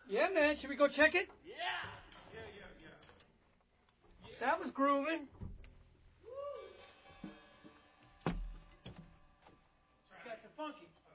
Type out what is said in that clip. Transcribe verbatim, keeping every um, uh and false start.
Yeah, man. Should we go check it? Yeah. Yeah, yeah, yeah. yeah. That was grooving. Cats are funky.